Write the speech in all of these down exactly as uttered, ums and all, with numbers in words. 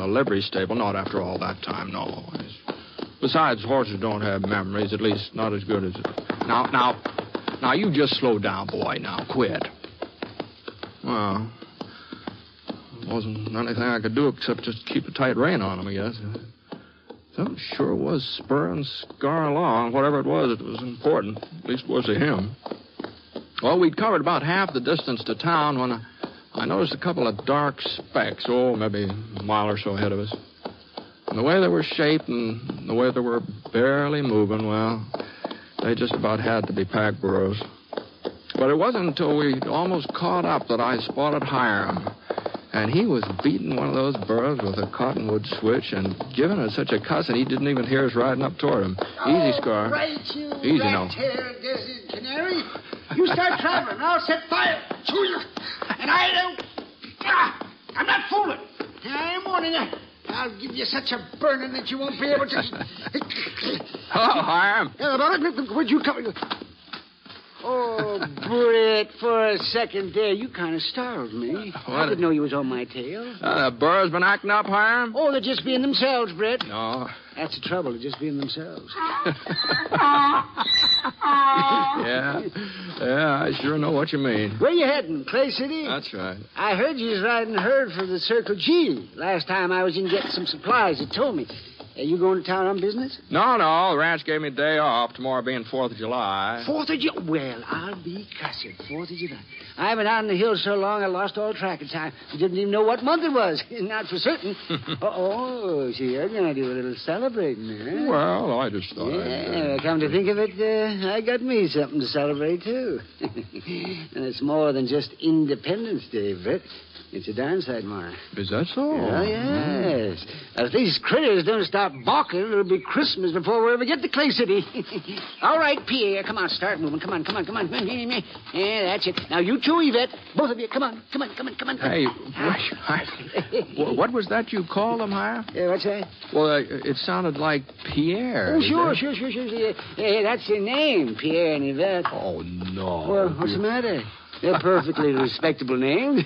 a livery stable. Not after all that time, no. Besides, horses don't have memories, at least not as good as... Now, now, now, you just slow down, boy. Now, quit. Well, there wasn't anything I could do except just keep a tight rein on him, I guess. Something sure was spurring Scar along. Whatever it was, it was important. At least it was to him. Well, we'd covered about half the distance to town when I, I noticed a couple of dark specks, oh, maybe a mile or so ahead of us. And the way they were shaped and the way they were barely moving, well, they just about had to be pack burros. But it wasn't until we almost caught up that I spotted Hiram. And he was beating one of those burros with a cottonwood switch and giving it such a cuss, and he didn't even hear us riding up toward him. Easy, Scar. Right, you Easy now. rat-tailed desert canary. You start traveling, I'll set fire to you. And I don't... Ah, I'm not fooling. I'm warning you. I'll give you such a burning that you won't be able to... Hello, Hiram. Where'd you come... Oh, Britt, for a second there, you kind of startled me. What? I didn't know you was on my tail. Uh, the burros been acting up, Hiram? Oh, they're just being themselves, Britt. No. That's the trouble, they're just being themselves. yeah. Yeah, I sure know what you mean. Where you heading, Clay City? That's right. I heard you was riding herd for the Circle G. Last time I was in getting some supplies, you told me. Are you going to town on business? No, no. The ranch gave me a day off, tomorrow being fourth of July. Fourth of July? Well, I'll be cussed. Fourth of July. I've been out in the hills so long I lost all track of time. I didn't even know what month it was. Not for certain. Uh-oh. So you're going to do a little celebrating, huh? Well, I just thought Yeah, I'd... Uh... come to think of it, uh, I got me something to celebrate, too. And it's more than just Independence Day, Britt. It's a darn sight more. Is that so? Oh, yes. If these critters don't stop balking, it'll be Christmas before we ever get to Clay City. All right, Pierre, come on, start moving. Come on, come on, come on. Yeah, that's it. Now, you too, Yvette. Both of you, come on, come on, come on, come on. Hey, what, what was that you called him, Hiram? Yeah, what's that? Well, uh, it sounded like Pierre. Oh, sure, sure, sure, sure, sure. Yeah, that's your name, Pierre and Yvette. Oh, no. Well, what's the matter? They're perfectly respectable names.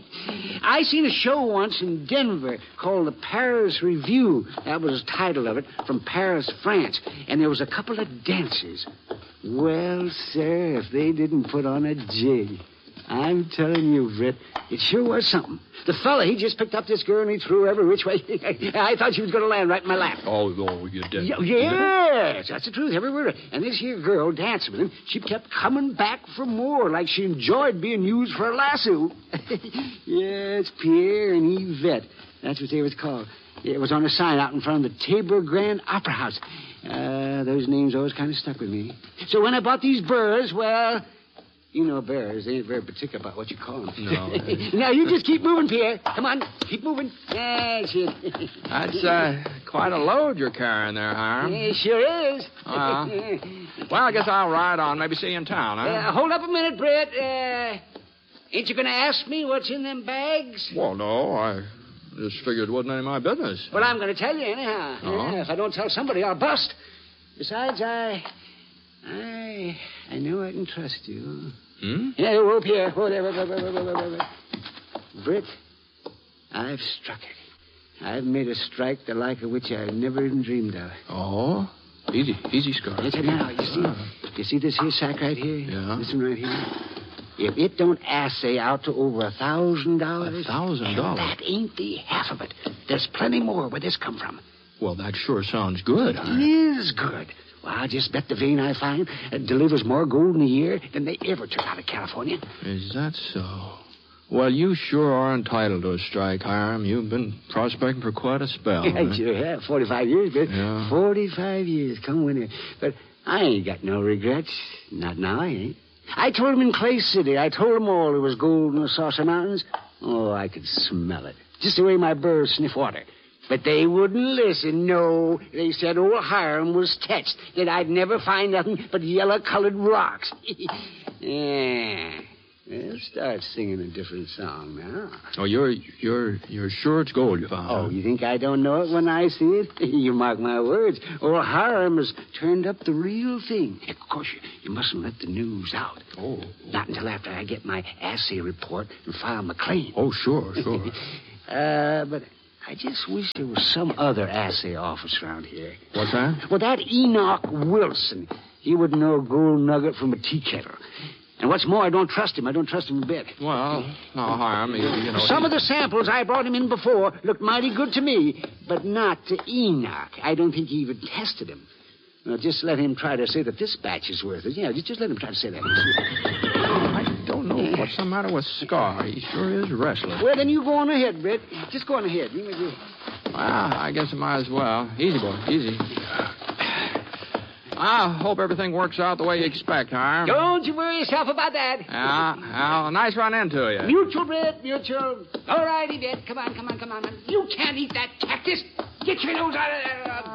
I seen a show once in Denver called the Paris Review. That was the title of it, from Paris, France. And there was a couple of dancers. Well, sir, if they didn't put on a jig. I'm telling you, Britt, it sure was something. The fella, he just picked up this girl and he threw her every which way. I thought she was going to land right in my lap. Oh, oh, you did. Y- yes, that's the truth, every word. And this here girl dancing with him, she kept coming back for more, like she enjoyed being used for a lasso. Yes, Pierre and Yvette. That's what they was called. It was on a sign out in front of the Tabor Grand Opera House. Uh, those names always kind of stuck with me. So when I bought these burrs, well... You know bears, they ain't very particular about what you call them. No. Now, you just keep moving, Pierre. Come on, keep moving. That's it. That's uh, quite a load you're carrying there, Hiram. Yeah, sure is. Uh, well, I guess I'll ride on. Maybe see you in town, huh? Uh, hold up a minute, Brett. Uh, ain't you going to ask me what's in them bags? Well, no, I just figured it wasn't any of my business. Well, I'm going to tell you anyhow. Oh? Yeah, if I don't tell somebody, I'll bust. Besides, I... I... I know I can trust you. Hmm? Yeah, whoa, Pierre. Whoa there, whoa, whoa, whoa, whoa, whoa, whoa. Britt, I've struck it. I've made a strike the like of which I never even dreamed of. Oh? Easy, easy, Scar. That's it now. You see, Uh, you see this here sack right here? Yeah. This one right here? If it don't assay out to over a thousand dollars... A thousand dollars? That ain't the half of it. There's plenty more where this come from. Well, that sure sounds good, Hiram. It is good. Well, I'll just bet the vein I find uh, delivers more gold in a year than they ever took out of California. Is that so? Well, you sure are entitled to a strike, Hiram. You've been prospecting for quite a spell. I huh? sure have. Forty-five years, but Yeah. forty-five years. Come winter. But I ain't got no regrets. Not now, I ain't. I told them in Clay City. I told them all there was gold in the Saucer Mountains. Oh, I could smell it. Just the way my birds sniff water. But they wouldn't listen, no. They said old Hiram was touched, that I'd never find nothing but yellow-colored rocks. Yeah. They'll start singing a different song now. Oh, you're you're you're sure it's gold you found? Oh, huh? you think I don't know it when I see it? You mark my words. Old Hiram has turned up the real thing. Of course, you, you mustn't let the news out. Oh. Not until after I get my assay report and file my claim. Oh, sure, sure. uh, but I just wish there was some other assay office around here. What's that? Well, that Enoch Wilson, he wouldn't know a gold nugget from a tea kettle. And what's more, I don't trust him. I don't trust him a bit. Well, no harm. You, you know, Some he... of the samples I brought him in before looked mighty good to me, but not to Enoch. I don't think he even tested him. Now, just let him try to say that this batch is worth it. Yeah, just, just let him try to say that. I don't know what's the matter with Scar. He sure is restless. Well, then you go on ahead, Britt. Just go on ahead. You may go. Well, I guess I might as well. Easy, boy. Easy. I hope everything works out the way you expect, Hiram. Don't you worry yourself about that. Yeah, well, nice run into you. Mutual, Britt, mutual. All righty, Britt. Come on, come on, come on. You can't eat that cactus. Get your nose out of there.